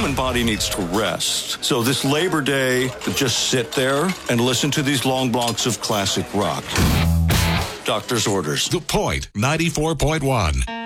human body needs to rest. So this Labor Day, just sit there and listen to these long blocks of classic rock. Doctor's orders. The Point 94.1.